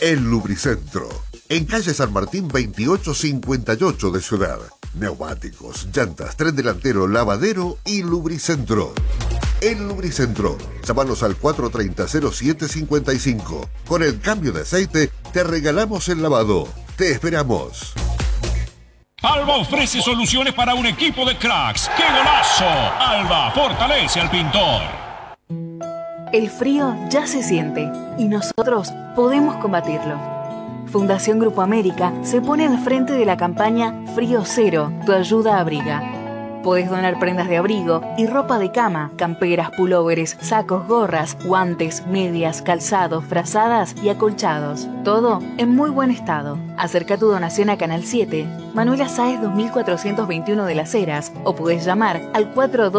El Lubricentro. En calle San Martín 2858 de Ciudad. Neumáticos, llantas, tren delantero, lavadero y Lubricentro. El Lubricentro. Llámanos al 430-0755. Con el cambio de aceite te regalamos el lavado. Te esperamos. Alba ofrece soluciones para un equipo de cracks. ¡Qué golazo! Alba fortalece al pintor. El frío ya se siente y nosotros podemos combatirlo. Fundación Grupo América se pone al frente de la campaña Frío Cero, tu ayuda abriga. Podés donar prendas de abrigo y ropa de cama, camperas, pulóveres, sacos, gorras, guantes, medias, calzados, frazadas y acolchados. Todo en muy buen estado. Acerca tu donación a Canal 7, Manuela Sáez 2421 de Las Heras, o podés llamar al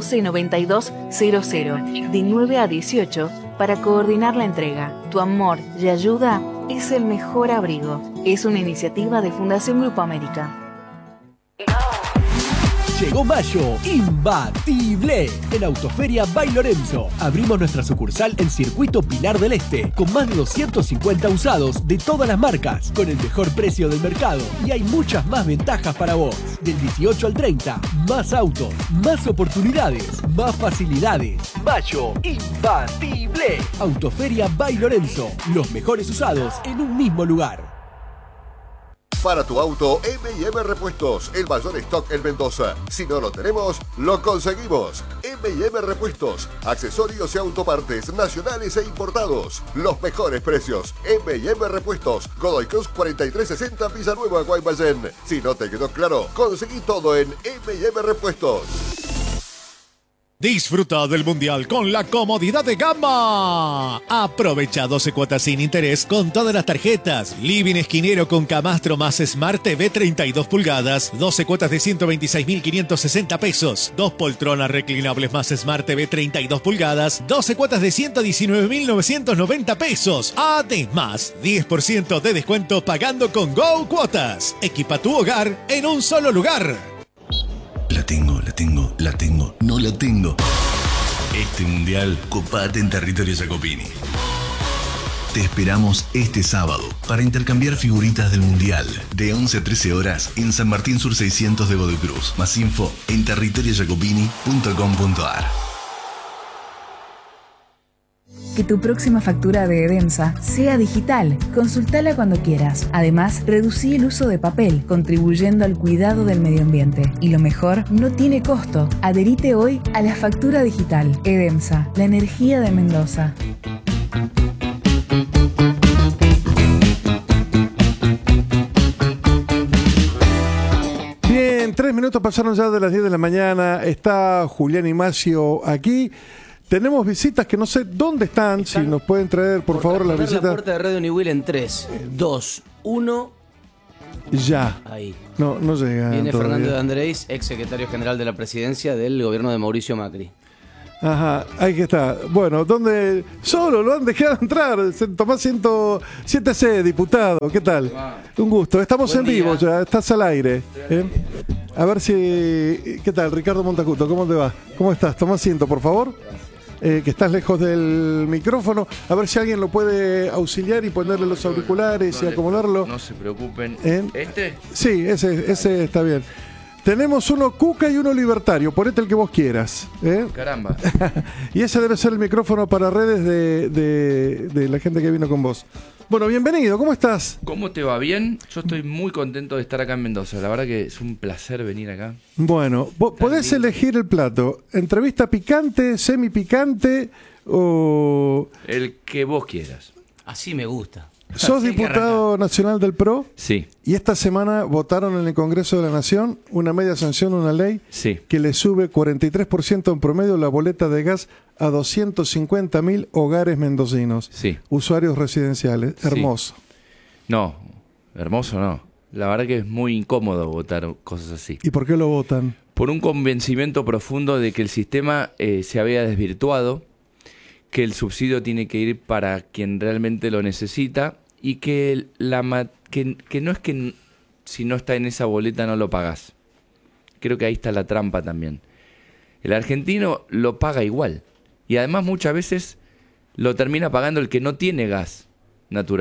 412-9200 de 9 a 18 para coordinar la entrega. Tu amor y ayuda es el mejor abrigo. Es una iniciativa de Fundación Grupo América. Llegó mayo, imbatible. En Autoferia by Lorenzo. Abrimos nuestra sucursal en Circuito Pilar del Este, con más de 250 usados de todas las marcas, con el mejor precio del mercado. Y hay muchas más ventajas para vos. Del 18 al 30, más autos, más oportunidades, más facilidades. Mayo, imbatible. Autoferia by Lorenzo. Los mejores usados en un mismo lugar. Para tu auto, M&M Repuestos, el mayor stock en Mendoza. Si no lo tenemos, lo conseguimos. M&M Repuestos, accesorios y autopartes nacionales e importados. Los mejores precios. M&M Repuestos, Godoy Cruz 4360, Villanueva, Guaymallén. Si no te quedó claro, conseguí todo en M&M Repuestos. Disfruta del Mundial con la comodidad de Gama. Aprovecha 12 cuotas sin interés con todas las tarjetas. Living esquinero con camastro más Smart TV 32 pulgadas. 12 cuotas de 126.560 pesos. 2 poltronas reclinables más Smart TV 32 pulgadas. 12 cuotas de 119.990 pesos. Además, 10% de descuento pagando con Go Cuotas. Equipa tu hogar en un solo lugar. No la tengo. Este mundial, copate en territorio Jacopini. Te esperamos este sábado para intercambiar figuritas del mundial de 11 a 13 horas en San Martín Sur 600 de Godoy Cruz. Más info en territoriojacopini.com.ar. Que tu próxima factura de Edemsa sea digital. Consultala cuando quieras. Además, reducí el uso de papel, contribuyendo al cuidado del medio ambiente. Y lo mejor, no tiene costo. Adherite hoy a la factura digital. Edemsa, la energía de Mendoza. Bien, 3 minutos pasaron ya de las 10 de la mañana. Está Julián Imacio aquí. Tenemos visitas que no sé dónde están. Si nos pueden traer, por favor, las visitas. La puerta de Radio Uniwil en 3, 2, 1. Ya. Ahí. No llega. Viene todavía. Fernando de Andrés, ex secretario general de la presidencia del gobierno de Mauricio Macri. Ajá, ahí que está. Bueno, ¿dónde? Solo lo han dejado entrar. Tomás 107C, diputado. ¿Qué tal? Un gusto. Estamos en vivo ya. Estás al aire. A ver si... ¿Qué tal, Ricardo Montacuto? ¿Cómo te va? ¿Cómo estás? Toma asiento, por favor. Que estás lejos del micrófono. A ver si alguien lo puede auxiliar y ponerle los auriculares y acomodarlo. No se preocupen. ¿Este? Sí, ese está bien. Tenemos uno Cuca y uno Libertario. Ponete el que vos quieras. Caramba. Y ese debe ser el micrófono para redes de la gente que vino con vos. Bueno, bienvenido. ¿Cómo estás? ¿Cómo te va? ¿Bien? Yo estoy muy contento de estar acá en Mendoza. La verdad que es un placer venir acá. Bueno, vos podés elegir el plato. ¿Entrevista picante, semipicante o...? El que vos quieras. Así me gusta. ¿Sos diputado nacional del PRO? Sí. Y esta semana votaron en el Congreso de la Nación una media sanción, una ley que le sube 43% en promedio la boleta de gas a 250.000 hogares mendocinos. Sí. Usuarios residenciales. Hermoso. No, hermoso no. La verdad que es muy incómodo votar cosas así. ¿Y por qué lo votan? Por un convencimiento profundo de que el sistema se había desvirtuado, que el subsidio tiene que ir para quien realmente lo necesita y que que no es que si no está en esa boleta no lo pagás. Creo que ahí está la trampa también. El argentino lo paga igual y además muchas veces lo termina pagando el que no tiene gas natural.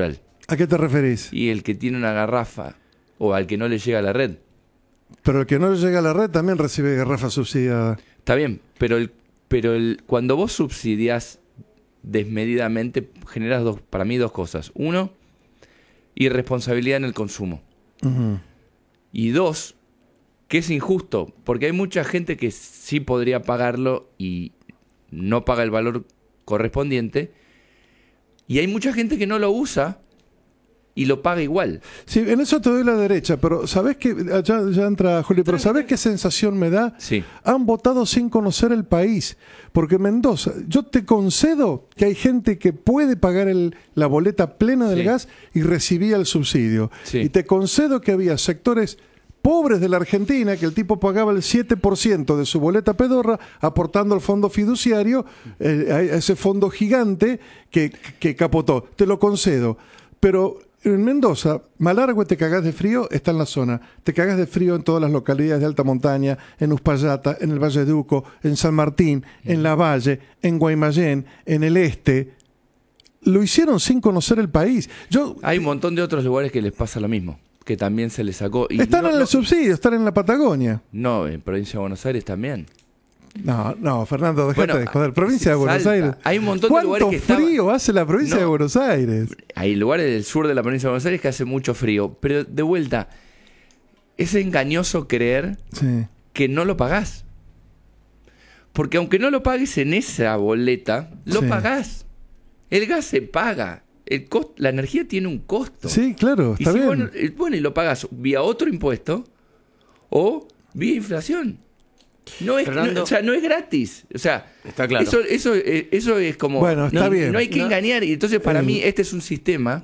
¿A qué te referís? Y el que tiene una garrafa o al que no le llega a la red. Pero el que no le llega a la red también recibe garrafa subsidiada. Está bien, pero cuando vos subsidias desmedidamente, generas para mí dos cosas. Uno, irresponsabilidad en el consumo. Uh-huh. Y dos, que es injusto, porque hay mucha gente que sí podría pagarlo y no paga el valor correspondiente, y hay mucha gente que no lo usa y lo paga igual. Sí, en eso te doy la derecha, pero ¿sabés qué? Ya entra Juli, pero ¿sabés qué sensación me da? Sí. Han votado sin conocer el país. Porque Mendoza, yo te concedo que hay gente que puede pagar la boleta plena del gas y recibía el subsidio. Sí. Y te concedo que había sectores pobres de la Argentina que el tipo pagaba el 7% de su boleta pedorra aportando al fondo fiduciario, a ese fondo gigante que capotó. Te lo concedo. Pero en Mendoza, Malargüe, te cagás de frío, está en la zona. Te cagás de frío en todas las localidades de alta montaña, en Uspallata, en el Valle de Uco, en San Martín, en La Valle, en Guaymallén, en el este. Lo hicieron sin conocer el país. Hay un montón de otros lugares que les pasa lo mismo, que también se les sacó. Y están en el subsidio, están en la Patagonia. No, en Provincia de Buenos Aires también. No, Fernando, dejate de joder. Provincia de Buenos Aires. Hay un montón de lugares que ¿Cuánto frío hace la provincia de Buenos Aires? Hay lugares del sur de la provincia de Buenos Aires que hace mucho frío. Pero de vuelta, es engañoso creer que no lo pagás. Porque aunque no lo pagues en esa boleta, lo pagás. El gas se paga. La energía tiene un costo. Sí, claro, está bien. Bueno, y lo pagas vía otro impuesto o vía inflación. No es gratis. O sea, está claro. Eso es como... Bueno, está bien. No hay que engañar. Y entonces, para mí, este es un sistema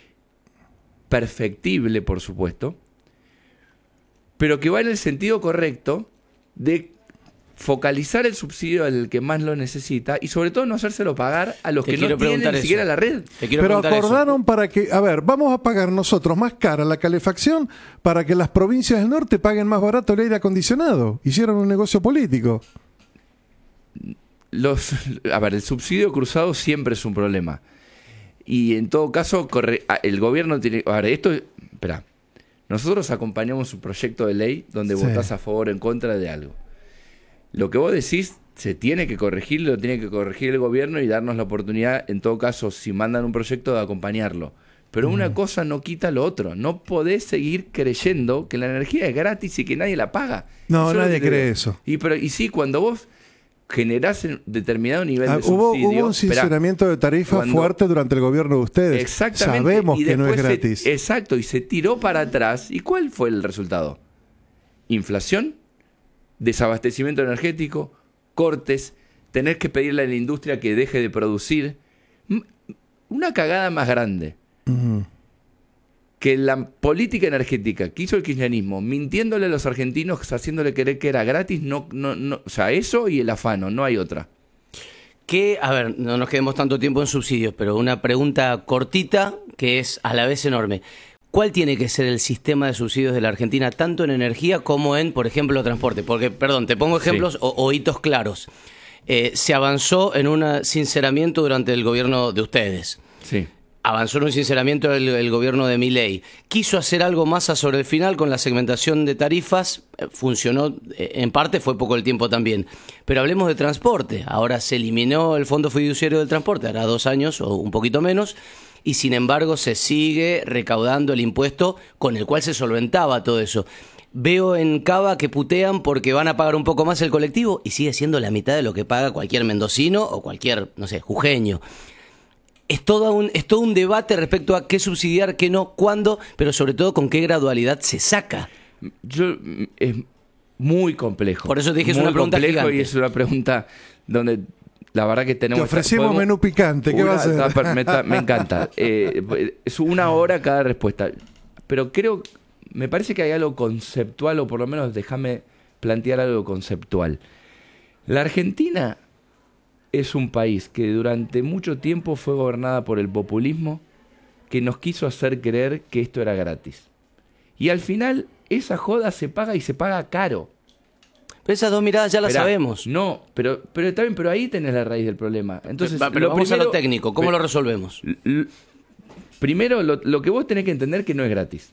perfectible, por supuesto, pero que va en el sentido correcto de focalizar el subsidio al que más lo necesita y sobre todo no hacérselo pagar a los que no tienen ni siquiera la red. Pero acordaron para que, vamos a pagar nosotros más cara la calefacción para que las provincias del norte paguen más barato el aire acondicionado. Hicieron un negocio político. El subsidio cruzado siempre es un problema. Y en todo caso, el gobierno tiene... Espera. Nosotros acompañamos un proyecto de ley donde votás a favor o en contra de algo. Lo que vos decís se tiene que corregir, lo tiene que corregir el gobierno y darnos la oportunidad, en todo caso, si mandan un proyecto, de acompañarlo. Pero una cosa no quita lo otro. No podés seguir creyendo que la energía es gratis y que nadie la paga. No, nadie cree eso. Y sí, cuando vos generás determinado nivel de subsidio... Hubo un sinceramiento de tarifa fuerte durante el gobierno de ustedes. Exactamente. Sabemos que no es gratis. Exacto, y se tiró para atrás. ¿Y cuál fue el resultado? Inflación, desabastecimiento energético, cortes, tener que pedirle a la industria que deje de producir. Una cagada más grande que la política energética que hizo el kirchnerismo, mintiéndole a los argentinos, haciéndole creer que era gratis, no, o sea, eso y el afano, no hay otra. No nos quedemos tanto tiempo en subsidios, pero una pregunta cortita que es a la vez enorme. ¿Cuál tiene que ser el sistema de subsidios de la Argentina, tanto en energía como en, por ejemplo, transporte? Porque, te pongo ejemplos o hitos claros. Se avanzó en un sinceramiento durante el gobierno de ustedes. Sí. Avanzó en un sinceramiento el gobierno de Milei. Quiso hacer algo más sobre el final con la segmentación de tarifas. Funcionó en parte, fue poco el tiempo también. Pero hablemos de transporte. Ahora se eliminó el fondo fiduciario del transporte, hará 2 años o un poquito menos. Y sin embargo se sigue recaudando el impuesto con el cual se solventaba todo eso. Veo en Cava que putean porque van a pagar un poco más el colectivo y sigue siendo la mitad de lo que paga cualquier mendocino o cualquier, jujeño. Es todo un debate respecto a qué subsidiar, qué no, cuándo, pero sobre todo con qué gradualidad se saca. Es muy complejo. Por eso te dije, es una pregunta gigante. Y es una pregunta donde... La verdad que tenemos... Te ofrecimos menú picante, ¿qué va a hacer? Me encanta. Es 1 hora cada respuesta. Pero me parece que hay algo conceptual, o por lo menos déjame plantear algo conceptual. La Argentina es un país que durante mucho tiempo fue gobernada por el populismo, que nos quiso hacer creer que esto era gratis. Y al final esa joda se paga y se paga caro. Pero esas dos miradas ya las sabemos. No, pero está bien, pero ahí tenés la raíz del problema. Entonces, pero vamos a lo técnico, ¿cómo lo resolvemos? primero, lo que vos tenés que entender que no es gratis.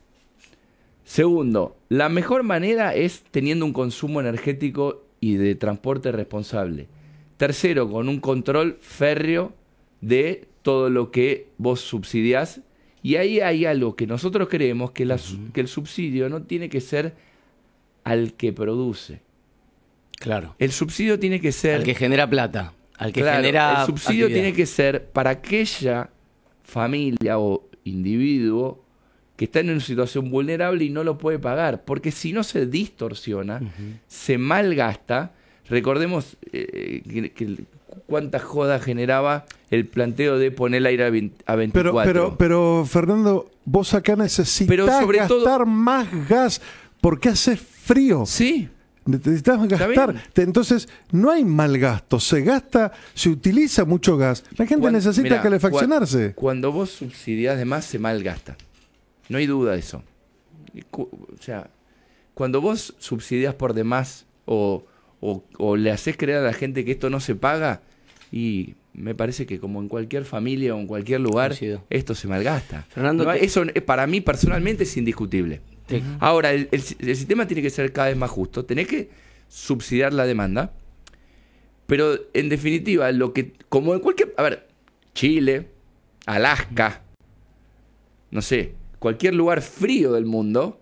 Segundo, la mejor manera es teniendo un consumo energético y de transporte responsable. Tercero, con un control férreo de todo lo que vos subsidiás. Y ahí hay algo que nosotros creemos que, que el subsidio no tiene que ser al que produce. Claro. El subsidio tiene que ser... Al que genera plata. Al que claro, genera el subsidio actividad. tiene que ser para aquella familia o individuo que está en una situación vulnerable y no lo puede pagar. Porque si no se distorsiona, se malgasta. Recordemos que cuánta joda generaba el planteo de poner el aire a 24. Pero Fernando, vos acá necesitas gastar más gas porque hace frío. Sí. Necesitas gastar. Entonces, no hay mal gasto. Se gasta, se utiliza mucho gas. La gente necesita calefaccionarse. Cuando vos subsidiás de más, se malgasta. No hay duda de eso. O sea, cuando vos subsidiás por demás o le haces creer a la gente que esto no se paga, y me parece que como en cualquier familia o en cualquier lugar, esto se malgasta. Fernando, eso para mí personalmente es indiscutible. Ahora, el sistema tiene que ser cada vez más justo. Tenés que subsidiar la demanda, pero en definitiva, como en cualquier... A ver, Chile, Alaska, no sé, cualquier lugar frío del mundo,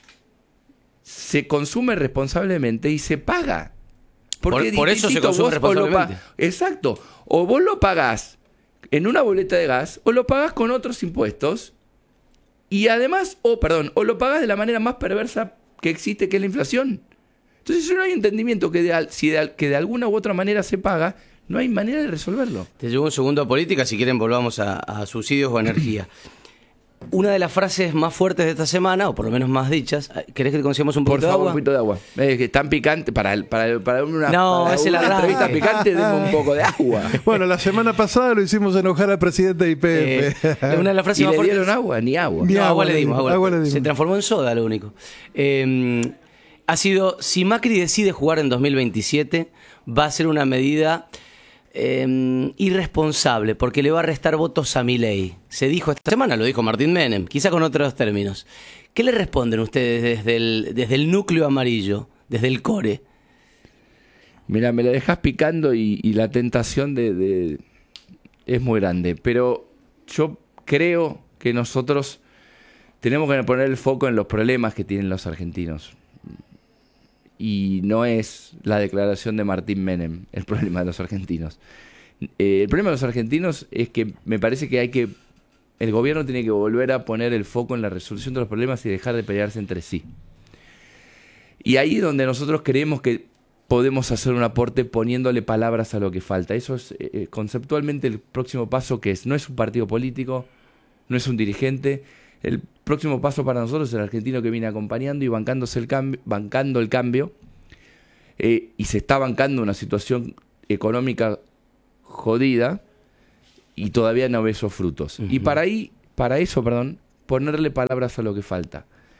se consume responsablemente y se paga. Porque por eso se consume responsablemente. Exacto. O vos lo pagás en una boleta de gas, o lo pagás con otros impuestos, y además, o lo pagás de la manera más perversa que existe, que es la inflación. Entonces, si no hay entendimiento que de alguna u otra manera se paga, no hay manera de resolverlo. Te llevo un segundo a política, si quieren volvamos a subsidios o energía. Una de las frases más fuertes de esta semana, o por lo menos más dichas, ¿querés que consigamos un poquito de agua? Un poquito de agua. Que tan picante, para una, no, para es una entrevista picante, denme un poco de agua. Bueno, la semana pasada lo hicimos enojar al presidente de IPF. Una de las frases ¿Y más le fuertes... dieron agua? Ni agua. No, agua le dimos. Agua le dimos. Se transformó en soda, lo único. Ha sido, si Macri decide jugar en 2027, va a ser una medida... irresponsable, porque le va a restar votos a Milei. Se dijo esta semana, lo dijo Martín Menem, quizá con otros términos. ¿Qué le responden ustedes desde el núcleo amarillo, desde el core? Mira, me la dejas picando y la tentación es muy grande, pero yo creo que nosotros tenemos que poner el foco en los problemas que tienen los argentinos. Y no es la declaración de Martín Menem el problema de los argentinos. El problema de los argentinos es que me parece que el gobierno tiene que volver a poner el foco en la resolución de los problemas y dejar de pelearse entre sí. Y ahí es donde nosotros creemos que podemos hacer un aporte poniéndole palabras a lo que falta. Eso es conceptualmente el próximo paso, que no es un partido político, no es un dirigente. El próximo paso para nosotros es el argentino que viene acompañando y bancando el cambio, y se está bancando una situación económica jodida y todavía no ve esos frutos. Y para eso, ponerle palabras a lo que falta.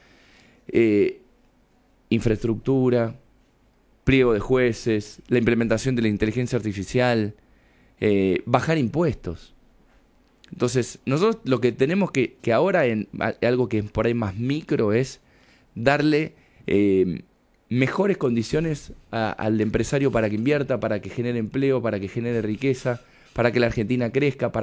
Infraestructura, pliego de jueces, la implementación de la inteligencia artificial, bajar impuestos. Entonces, nosotros lo que tenemos que ahora, algo que es por ahí más micro, es darle mejores condiciones al empresario para que invierta, para que genere empleo, para que genere riqueza, para que la Argentina crezca, para